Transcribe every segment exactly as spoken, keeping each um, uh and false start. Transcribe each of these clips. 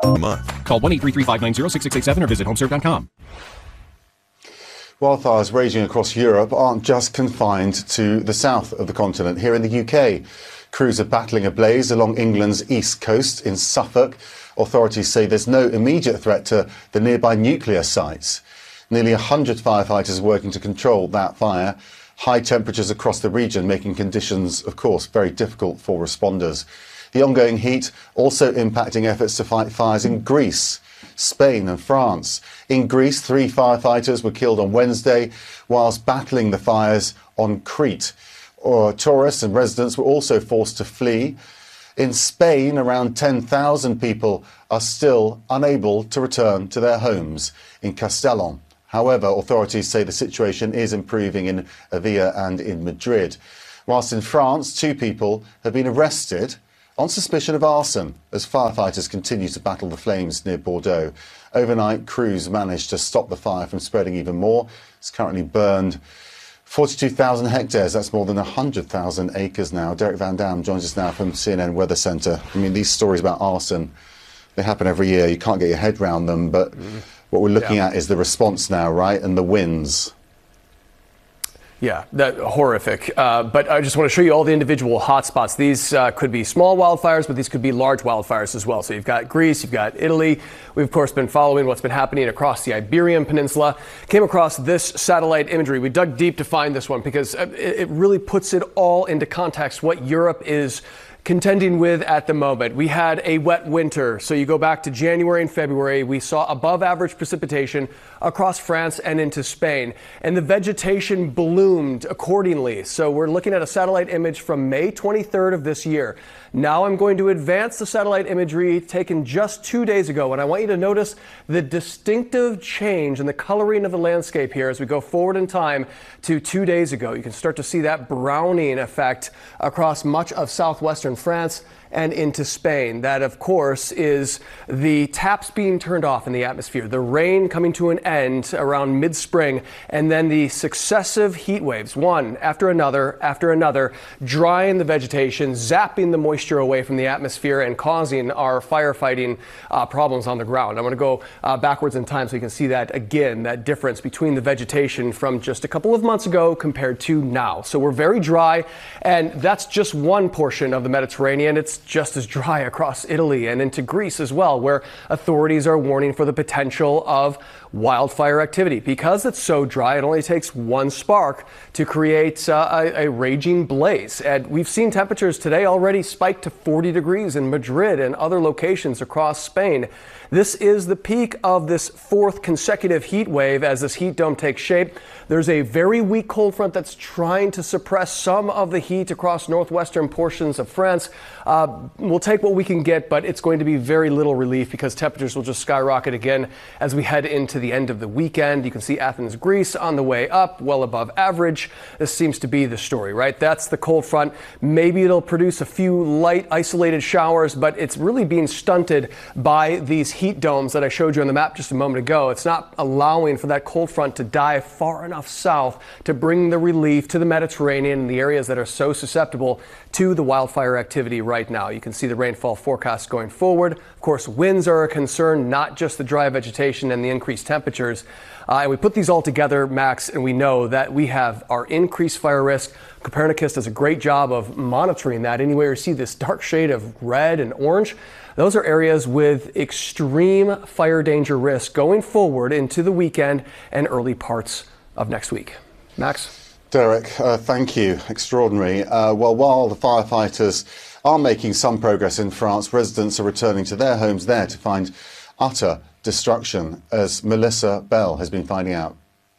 a month. Call one eight three three, five nine zero, six six eight seven or visit homeserve dot com. Wildfires raging across Europe aren't just confined to the south of the continent. Here in the U K, crews are battling a blaze along England's east coast in Suffolk. Authorities say there's no immediate threat to the nearby nuclear sites. Nearly one hundred firefighters are working to control that fire. High temperatures across the region making conditions, of course, very difficult for responders. The ongoing heat also impacting efforts to fight fires in Greece, Spain and France. In Greece, three firefighters were killed on Wednesday whilst battling the fires on Crete. Or tourists and residents were also forced to flee. In Spain, around ten thousand people are still unable to return to their homes in Castellón. However, authorities say the situation is improving in Avia and in Madrid. Whilst in France, two people have been arrested on suspicion of arson as firefighters continue to battle the flames near Bordeaux. Overnight, crews managed to stop the fire from spreading even more. It's currently burned forty-two thousand hectares. That's more than one hundred thousand acres now. Derek Van Dam joins us now from C N N Weather Centre. I mean, these stories about arson, they happen every year. You can't get your head around them, but mm. what we're looking yeah. at is the response now, right? And the winds. Yeah, that horrific. Uh, but I just want to show you all the individual hotspots. These uh, could be small wildfires, but these could be large wildfires as well. So you've got Greece, you've got Italy. We've, of course, been following what's been happening across the Iberian Peninsula. Came across this satellite imagery. We dug deep to find this one because it, it really puts it all into context what Europe is contending with at the moment. We had a wet winter. So you go back to January and February, we saw above average precipitation across France and into Spain, and the vegetation bloomed accordingly. So we're looking at a satellite image from May twenty-third of this year. Now I'm going to advance the satellite imagery taken just two days ago, and I want you to notice the distinctive change in the coloring of the landscape here as we go forward in time to two days ago. You can start to see that browning effect across much of southwestern France and into Spain. That, of course, is the taps being turned off in the atmosphere, the rain coming to an end around mid-spring, and then the successive heat waves, one after another after another, drying the vegetation, zapping the moisture away from the atmosphere and causing our firefighting uh, problems on the ground. I'm going to go uh, backwards in time so you can see that again, that difference between the vegetation from just a couple of months ago compared to now. So we're very dry, and that's just one portion of the Mediterranean. It's just as dry across Italy and into Greece as well, where authorities are warning for the potential of wildfire activity. Because it's so dry, it only takes one spark to create uh, a, a raging blaze. And we've seen temperatures today already spike to forty degrees in Madrid and other locations across Spain. This is the peak of this fourth consecutive heat wave as this heat dome takes shape. There's a very weak cold front that's trying to suppress some of the heat across northwestern portions of France. Uh, we'll take what we can get, but it's going to be very little relief because temperatures will just skyrocket again as we head into the end of the weekend. You can see Athens, Greece on the way up, well above average. This seems to be the story, right? That's the cold front. Maybe it'll produce a few light isolated showers, but it's really being stunted by these heat domes that I showed you on the map just a moment ago. It's not allowing for that cold front to dive far enough south to bring the relief to the Mediterranean and the areas that are so susceptible to the wildfire activity right now. You can see the rainfall forecast going forward. Of course, winds are a concern, not just the dry vegetation and the increased temperatures. Uh, and we put these all together, Max, and we know that we have our increased fire risk. Copernicus does a great job of monitoring that. Anywhere you see this dark shade of red and orange, those are areas with extreme fire danger risk going forward into the weekend and early parts of next week. Max? Derek, uh, thank you. Extraordinary. Uh, well, while the firefighters are making some progress in France, residents are returning to their homes there to find utter destruction, as Melissa Bell has been finding out.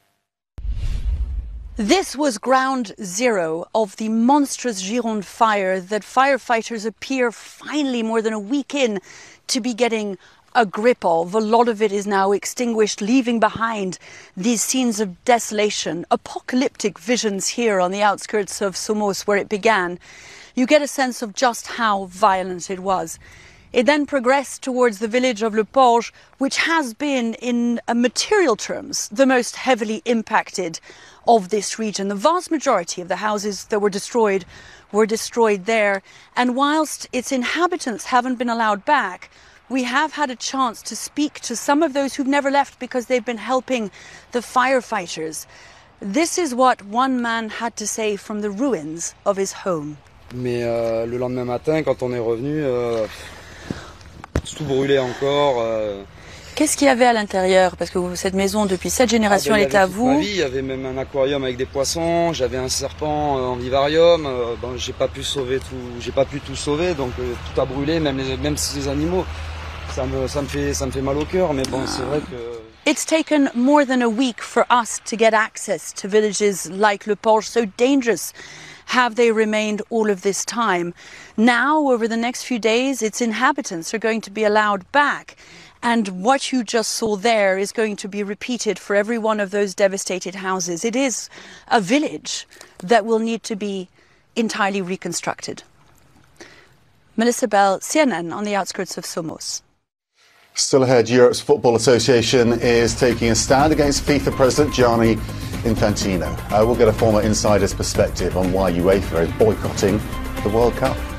This was ground zero of the monstrous Gironde fire that firefighters appear finally more than a week in to be getting a grip of. A lot of it is now extinguished, leaving behind these scenes of desolation, apocalyptic visions here on the outskirts of Somos where it began. You get a sense of just how violent it was. It then progressed towards the village of Le Porge, which has been, in material terms, the most heavily impacted of this region. The vast majority of the houses that were destroyed were destroyed there. And whilst its inhabitants haven't been allowed back, we have had a chance to speak to some of those who've never left because they've been helping the firefighters. This is what one man had to say from the ruins of his home. Mais euh, le lendemain matin, quand on est revenu, euh, tout brûlait encore. Euh... Qu'est-ce qu'il y avait à l'intérieur? Parce que vous, cette maison, depuis cette génération, ah ben, elle est à vous. Ma vie, il y avait même un aquarium avec des poissons. J'avais un serpent euh, en vivarium. Euh, bon, j'ai pas pu sauver tout. J'ai pas pu tout sauver, donc euh, tout a brûlé, même les, même ces animaux. Ça me, ça me fait, ça me fait mal au cœur. Mais bon, ah. c'est vrai que. It's taken more than a week for us to get access to villages like Le Porge, so dangerous have they remained all of this time. Now, over the next few days, its inhabitants are going to be allowed back. And what you just saw there is going to be repeated for every one of those devastated houses. It is a village that will need to be entirely reconstructed. Melissa Bell, C N N, on the outskirts of Somos. Still ahead, Europe's Football Association is taking a stand against FIFA President Gianni Infantino. Uh, we'll get a former insider's perspective on why UEFA is boycotting the World Cup.